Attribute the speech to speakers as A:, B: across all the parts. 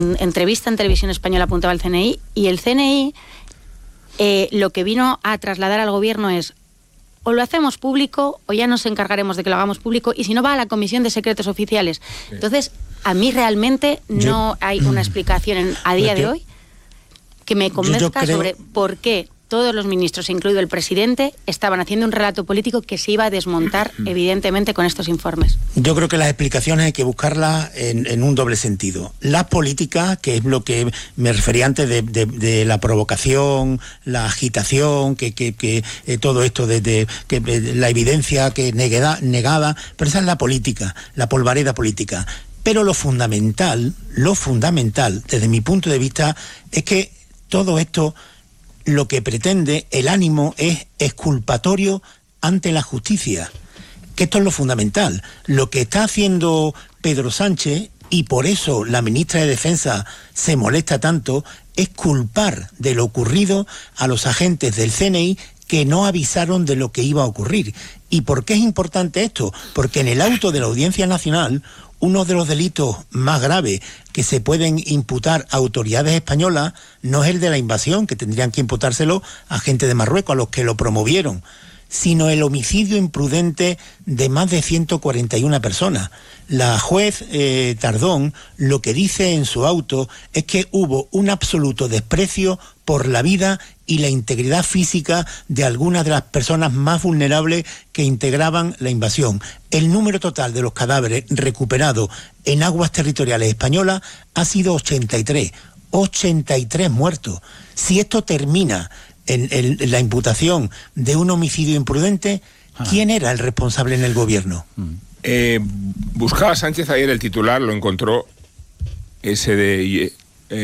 A: entrevista en Televisión Española apuntaba el CNI, y el CNI lo que vino a trasladar al gobierno es: o lo hacemos público o ya nos encargaremos de que lo hagamos público, y si no, va a la Comisión de Secretos Oficiales. Sí. Entonces, a mí realmente no hay una explicación a día de hoy que me convenzca sobre por qué todos los ministros, incluido el presidente, estaban haciendo un relato político que se iba a desmontar evidentemente con estos informes.
B: Yo creo que las explicaciones hay que buscarlas en un doble sentido. La política, que es lo que me refería antes de la provocación, la agitación, que todo esto de la evidencia que negada, pero esa es la política, la polvareda política. Pero lo fundamental, desde mi punto de vista, es que todo esto lo que pretende, el ánimo, es exculpatorio ante la justicia. Que esto es lo fundamental. Lo que está haciendo Pedro Sánchez, y por eso la ministra de Defensa se molesta tanto, es culpar de lo ocurrido a los agentes del CNI que no avisaron de lo que iba a ocurrir. ¿Y por qué es importante esto? Porque en el auto de la Audiencia Nacional, uno de los delitos más graves que se pueden imputar a autoridades españolas no es el de la invasión, que tendrían que imputárselo a gente de Marruecos, a los que lo promovieron, sino el homicidio imprudente de más de 141 personas. La juez Tardón lo que dice en su auto es que hubo un absoluto desprecio por la vida y la integridad física de algunas de las personas más vulnerables que integraban la invasión. El número total de los cadáveres recuperados en aguas territoriales españolas ha sido 83. 83 muertos. Si esto termina en la imputación de un homicidio imprudente, ¿quién era el responsable en el gobierno?
C: Buscaba Sánchez ayer el titular, lo encontró, ese de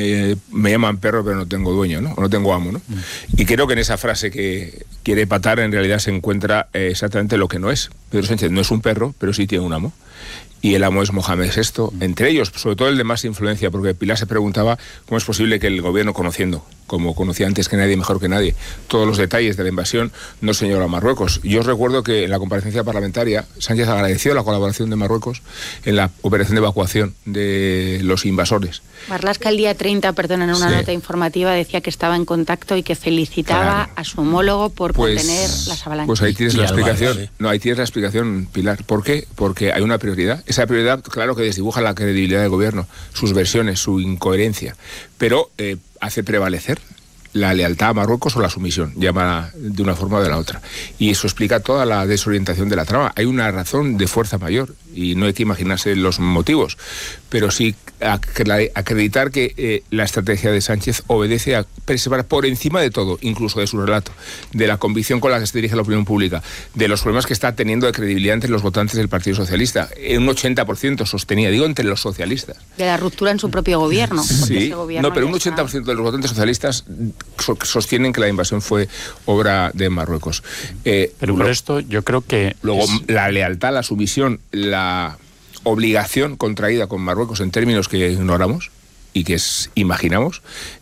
C: me llaman perro pero no tengo dueño, ¿no? O no tengo amo, ¿no? Y creo que en esa frase que quiere patar en realidad se encuentra exactamente lo que no es. Pedro Sánchez no es un perro, pero sí tiene un amo. Y el amo es Mohamed VI, entre ellos, sobre todo el de más influencia, porque Pilar se preguntaba cómo es posible que el gobierno, conociendo, como conocía antes que nadie, mejor que nadie, todos los detalles de la invasión, no señaló a Marruecos. Yo os recuerdo que en la comparecencia parlamentaria Sánchez agradeció la colaboración de Marruecos en la operación de evacuación de los invasores.
A: Marlaska el día 30, en una nota informativa decía que estaba en contacto y que felicitaba a su homólogo por contener las avalanchas.
C: Pues ahí tienes la explicación. No, ahí tienes la explicación, Pilar. ¿Por qué? Porque hay una prioridad. Esa prioridad, claro que desdibuja la credibilidad del gobierno, sus versiones, su incoherencia, pero hace prevalecer la lealtad a Marruecos o la sumisión, llama de una forma o de la otra. Y eso explica toda la desorientación de la trama. Hay una razón de fuerza mayor y no hay que imaginarse los motivos, pero sí acreditar que la estrategia de Sánchez obedece a preservar por encima de todo, incluso de su relato, de la convicción con la que se dirige la opinión pública, de los problemas que está teniendo de credibilidad entre los votantes del Partido Socialista, en un 80% sostenía, digo, entre los socialistas.
A: De la ruptura en su propio gobierno.
C: Sí, no, pero un 80% de los votantes socialistas sostienen que la invasión fue obra de Marruecos.
D: Pero por esto yo creo que...
C: Luego, la lealtad, la sumisión, la obligación contraída con Marruecos en términos que ignoramos y que imaginamos,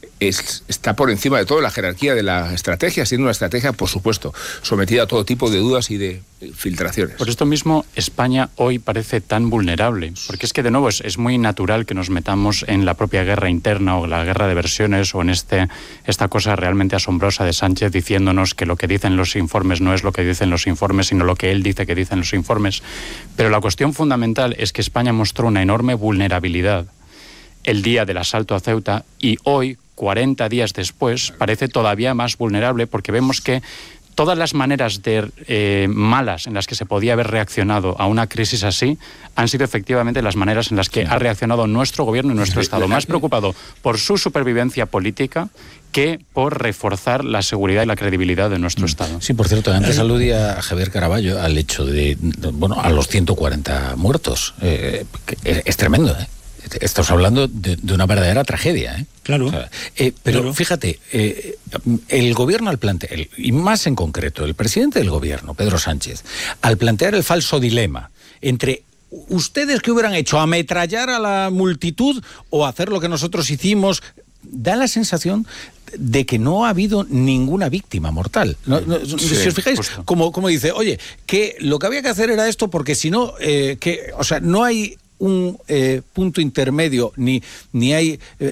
C: está por encima de todo la jerarquía de la estrategia, siendo una estrategia, por supuesto, sometida a todo tipo de dudas y de filtraciones.
D: Por esto mismo, España hoy parece tan vulnerable, porque es que, de nuevo, es muy natural que nos metamos en la propia guerra interna o la guerra de versiones o en esta cosa realmente asombrosa de Sánchez diciéndonos que lo que dicen los informes no es lo que dicen los informes, sino lo que él dice que dicen los informes. Pero la cuestión fundamental es que España mostró una enorme vulnerabilidad el día del asalto a Ceuta y hoy, 40 días después, parece todavía más vulnerable porque vemos que todas las maneras malas en las que se podía haber reaccionado a una crisis así han sido efectivamente las maneras en las que ha reaccionado nuestro gobierno y nuestro Estado, más preocupado por su supervivencia política que por reforzar la seguridad y la credibilidad de nuestro Estado.
E: Sí, por cierto, antes aludía a Javier Caraballo al hecho de, a los 140 muertos. Es tremendo, ¿eh? Estamos hablando de una verdadera tragedia, ¿eh?
B: Claro.
E: O sea, pero claro. Fíjate, el gobierno al plantear, y más en concreto, el presidente del gobierno, Pedro Sánchez, al plantear el falso dilema entre ustedes qué hubieran hecho, ametrallar a la multitud o hacer lo que nosotros hicimos, da la sensación de que no ha habido ninguna víctima mortal. Sí, si os fijáis, como dice, oye, que lo que había que hacer era esto porque si no, no hay un punto intermedio, ni hay